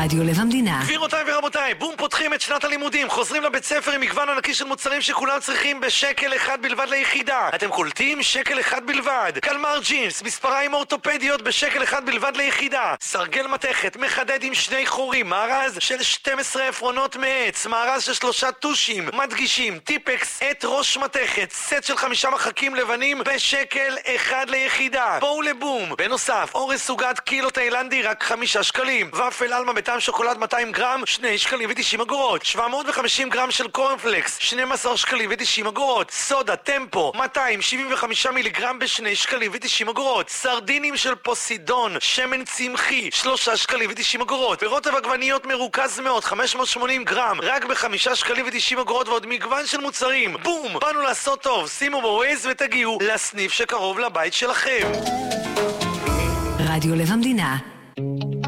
רדיו לב המדינה. גבירותיי ורבותיי, בום, פותחים את שנת הלימודים, חוזרים לבית ספר עם מגוון ענקי של מוצרים שכולם צריכים בשקל אחד בלבד ליחידה. אתם קולטים? שקל אחד בלבד. קלמר ג'ינס, מספריים אורתופדיות בשקל אחד בלבד ליחידה. סרגל מתכת, מחדד עם 2 חורים, מארז של 12 עפרונות מעץ, מארז של 3 טושים, מדגישים, טיפקס, את ראש מתכת, סט של 5 מחקים לבנים בשקל אחד ליחידה. בואו לבום. בנוסף, אורז סוגת קילו תאילנדי רק 5 שקלים. ופל אלמה בטעם שוקולד 200 גרם, 2 שקלים ו90 אגורות. 750 גרם של קורנפלקס, 12 שקלים ו90 אגורות. סודה טמפו, 275 מיליגרם ב2 שקלים ו90 אגורות. סרדינים של פוסידון, שמן צמחי, 3 שקלים ו90 אגורות. פירות עגבניות מרוכז מאוד, 580 גרם, רק ב5 שקלים ו90 אגורות, ועוד מגוון של מוצרים. בום! באנו לעשות טוב, שימו בווייז ותגיעו לסניף שקרוב לבית שלכם. רדיו לב המדינה.